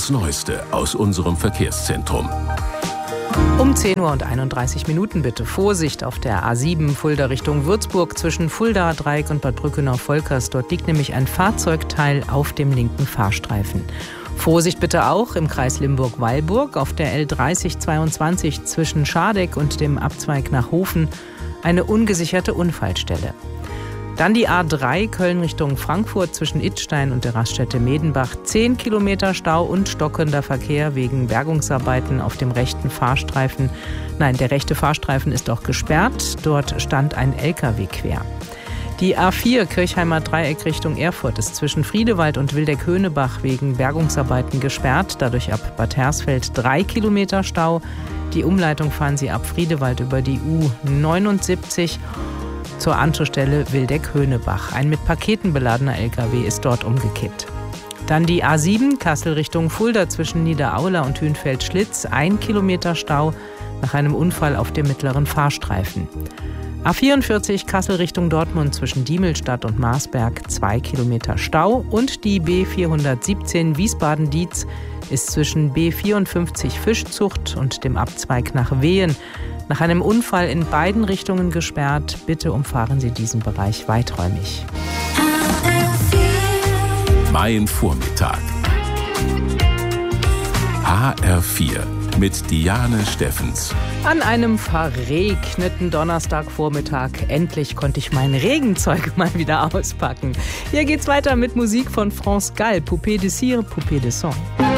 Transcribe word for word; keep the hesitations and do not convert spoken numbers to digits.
das Neueste aus unserem Verkehrszentrum. Um zehn Uhr und einunddreißig Minuten bitte Vorsicht auf der A sieben Fulda Richtung Würzburg zwischen Fulda Dreieck und Bad Brückenau-Volkers. Dort liegt nämlich ein Fahrzeugteil auf dem linken Fahrstreifen. Vorsicht bitte auch im Kreis Limburg-Weilburg auf der L dreißig zweiundzwanzig zwischen Schadeck und dem Abzweig nach Hofen. Eine ungesicherte Unfallstelle. Dann die A drei Köln Richtung Frankfurt zwischen Idstein und der Raststätte Medenbach. zehn Kilometer Stau und stockender Verkehr wegen Bergungsarbeiten auf dem rechten Fahrstreifen. Nein, der rechte Fahrstreifen ist auch gesperrt. Dort stand ein L K W quer. Die A vier Kirchheimer Dreieck Richtung Erfurt ist zwischen Friedewald und Wildeck-Höhnebach wegen Bergungsarbeiten gesperrt. Dadurch ab Bad Hersfeld drei Kilometer Stau. Die Umleitung fahren Sie ab Friedewald über die U neunundsiebzig. Zur Anschlussstelle Wildeck-Höhnebach. Ein mit Paketen beladener L K W ist dort umgekippt. Dann die A sieben Kassel Richtung Fulda zwischen Niederaula und Hünfeld-Schlitz. Ein Kilometer Stau nach einem Unfall auf dem mittleren Fahrstreifen. A vierundvierzig Kassel Richtung Dortmund zwischen Diemelstadt und Marsberg. Zwei Kilometer Stau. Und die B vierhundertsiebzehn Wiesbaden-Dietz ist zwischen B vierundfünfzig Fischzucht und dem Abzweig nach Wehen nach einem Unfall in beiden Richtungen gesperrt. Bitte umfahren Sie diesen Bereich weiträumig. Mein Vormittag. H R vier mit Diane Steffens. An einem verregneten Donnerstagvormittag endlich konnte ich mein Regenzeug mal wieder auspacken. Hier geht's weiter mit Musik von France Gall, Poupée de Cire, Poupée de Sang.